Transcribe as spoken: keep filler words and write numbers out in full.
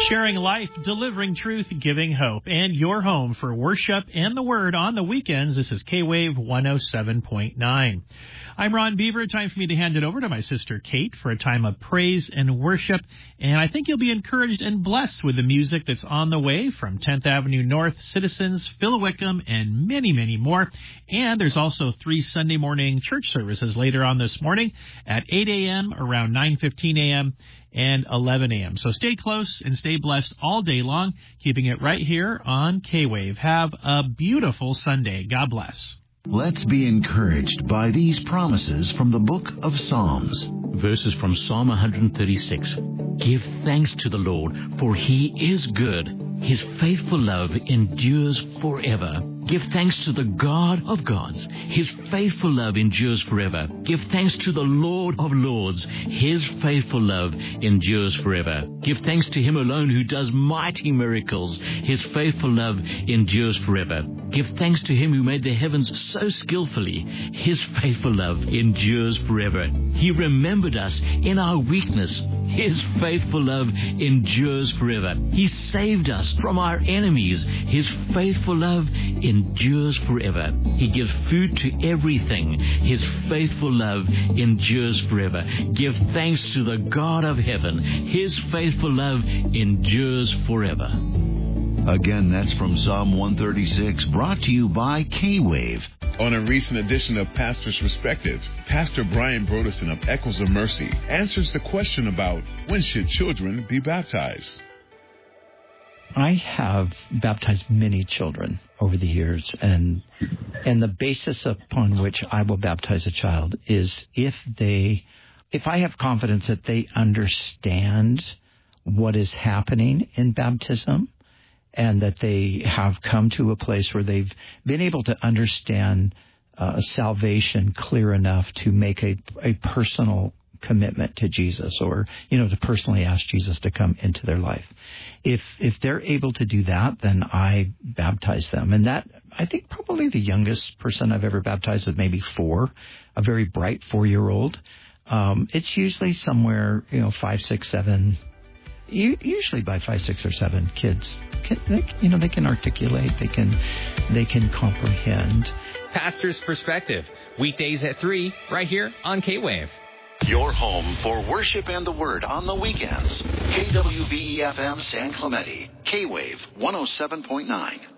Sharing life, delivering truth, giving hope, and your home for worship and the Word on the weekends. This is K-Wave one oh seven point nine. I'm Ron Beaver. Time for me to hand it over to my sister Kate for a time of praise and worship. And I think you'll be encouraged and blessed with the music that's on the way from tenth Avenue North, Citizens, Phil Wickham, and many, many more. And there's also three Sunday morning church services later on this morning at eight a.m., around nine fifteen a.m., and eleven a.m. So stay close and stay blessed all day long, keeping it right here on K-Wave. Have a beautiful Sunday. God bless. Let's be encouraged by these promises from the book of Psalms. Verses from Psalm one thirty-six. Give thanks to the Lord, for he is good. His faithful love endures forever. Give thanks to the God of gods. His faithful love endures forever. Give thanks to the Lord of lords. His faithful love endures forever. Give thanks to him alone who does mighty miracles. His faithful love endures forever. Give thanks to him who made the heavens so skillfully. His faithful love endures forever. He remembered us in our weakness. His faithful love endures forever. He saved us from our enemies. His faithful love endures forever. He gives food to everything. His faithful love endures forever. Give thanks to the God of heaven. His faithful love endures forever. Again, that's from Psalm one thirty-six, brought to you by K-Wave. On a recent edition of Pastor's Perspective, Pastor Brian Broderson of Echoes of Mercy answers the question about when should children be baptized. I have baptized many children over the years, and and the basis upon which I will baptize a child is if they, if I have confidence that they understand what is happening in baptism, and that they have come to a place where they've been able to understand uh, salvation clear enough to make a, a personal commitment to Jesus, or, you know, to personally ask Jesus to come into their life. If if they're able to do that, then I baptize them. And that, I think probably the youngest person I've ever baptized is maybe four, a very bright four-year-old. Um, it's usually somewhere, you know, five, six, seven. Usually by five, six, or seven, kids, can, they, you know, they can articulate, they can, they can comprehend. Pastor's Perspective, weekdays at three, right here on K-Wave. Your home for worship and the Word on the weekends. K W V E F M San Clemente, K-Wave one oh seven point nine.